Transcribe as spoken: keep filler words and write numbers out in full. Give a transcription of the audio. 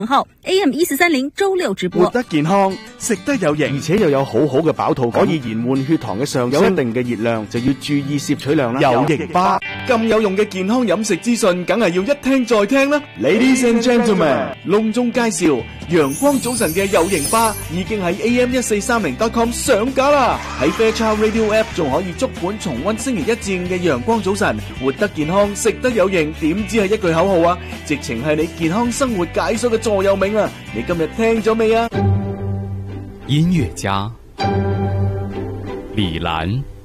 號 A M 一四三零周六直播。 活得健康，食得有型，而且又有好好嘅飽肚感，可以延緩血糖嘅上升。有一定嘅熱量就要注意攝取量啦。有型巴咁有用嘅健康飲食資訊，梗係要一聽再聽啦。Ladies and gentlemen， 隆重介紹陽光早晨嘅有型巴已經喺 A M 一四三零 dot com 上架啦。喺 Fairchild Radio App 仲可以足本重溫星期一至五嘅陽光早晨，活得健康，食得有型，點知係一句口號啊！直情係你健康生活解鎖嘅座右銘啊！你今日聽咗未啊？ 音樂家李蘭。